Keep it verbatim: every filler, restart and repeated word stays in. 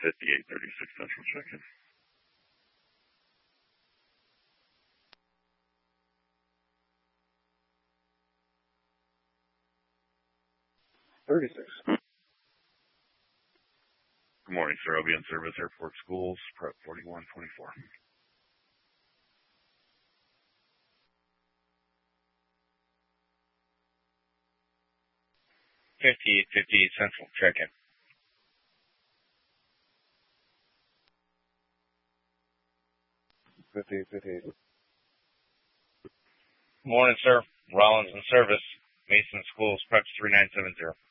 fifty-eight thirty-six Central check-in. thirty-six. Good morning, sir. I'll be in service, Airport Schools, Prep forty-one twenty-four. fifty-eight fifty-eight Central, check-in. fifty-eight fifty-eight. Morning, sir. Rollins in service. Mason Schools, Preps three nine seven zero.